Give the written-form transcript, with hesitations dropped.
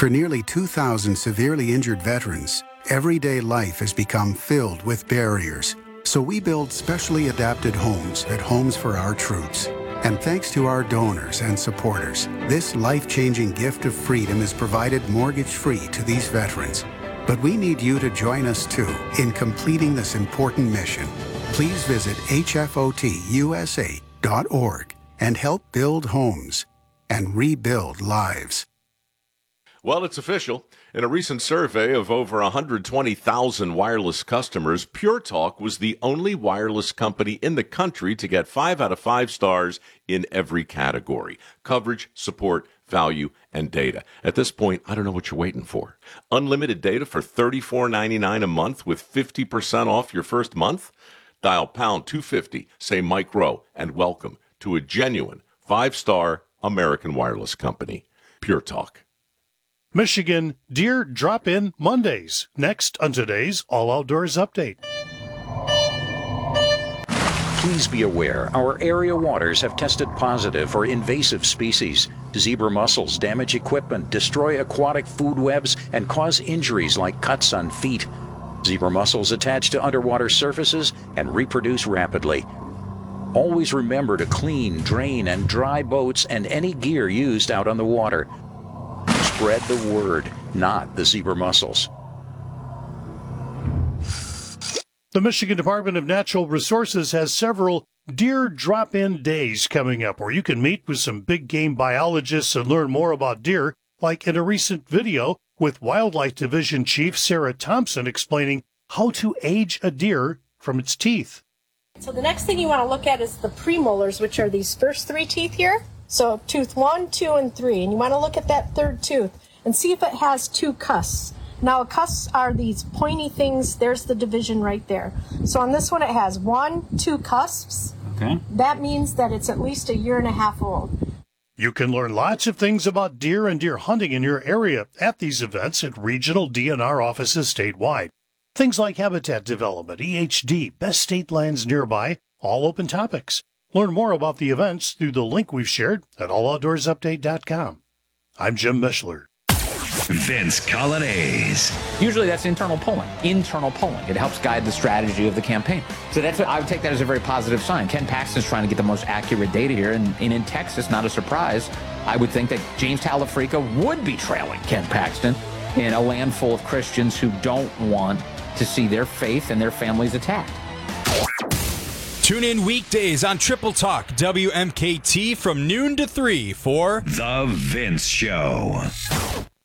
For nearly 2,000 severely injured veterans, everyday life has become filled with barriers. So we build specially adapted homes at Homes for Our Troops. And thanks to our donors and supporters, this life-changing gift of freedom is provided mortgage-free to these veterans. But we need you to join us too in completing this important mission. Please visit hfotusa.org and help build homes and rebuild lives. Well, it's official. In a recent survey of over 120,000 wireless customers, Pure Talk was the only wireless company in the country to get 5 out of 5 stars in every category: coverage, support, value, and data. At this point, I don't know what you're waiting for. Unlimited data for $34.99 a month with 50% off your first month? Dial pound 250, say Mike Rowe, and welcome to a genuine 5-star American wireless company. Pure Talk. Michigan Deer Drop-In Mondays. Next on today's All Outdoors Update. Please be aware, our area waters have tested positive for invasive species. Zebra mussels damage equipment, destroy aquatic food webs, and cause injuries like cuts on feet. Zebra mussels attach to underwater surfaces and reproduce rapidly. Always remember to clean, drain, and dry boats and any gear used out on the water. Spread the word, not the zebra mussels. The Michigan Department of Natural Resources has several deer drop-in days coming up where you can meet with some big game biologists and learn more about deer, like in a recent video with Wildlife Division Chief Sarah Thompson explaining how to age a deer from its teeth. So the next thing you want to look at is the premolars, which are these first 3 teeth here. So tooth 1, 2, and 3. And you want to look at that third tooth and see if it has 2 cusps. Now, cusps are these pointy things. There's the division right there. So on this one, it has 1, 2 cusps. Okay. That means that it's at least a year and a half old. You can learn lots of things about deer and deer hunting in your area at these events at regional DNR offices statewide. Things like habitat development, EHD, best state lands nearby, all open topics. Learn more about the events through the link we've shared at alloutdoorsupdate.com. I'm Jim Mishler. Vince Colonnese. Usually that's internal polling. It helps guide the strategy of the campaign. So that's what I would take that as a very positive sign. Ken Paxton's trying to get the most accurate data here. And in Texas, not a surprise, I would think that James Talafrica would be trailing Ken Paxton in a land full of Christians who don't want to see their faith and their families attacked. Tune in weekdays on Triple Talk WMKT from noon to 3 for The Vince Show.